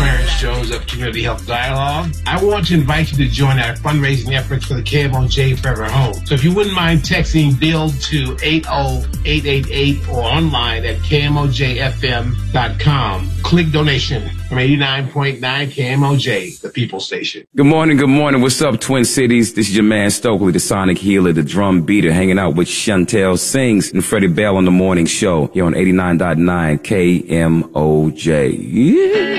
Clarence Jones of Community Health Dialogue. I want to invite you to join our fundraising efforts for the KMOJ Forever Home. So if you wouldn't mind texting BUILD to 80888 or online at KMOJFM.com. Click donation from 89.9 KMOJ, the People Station. Good morning, good morning. What's up, Twin Cities? This is your man Stokely, the Sonic Healer, the Drum Beater, hanging out with Chantel Sings and Freddie Bell on the morning show here on 89.9 KMOJ. Yeah.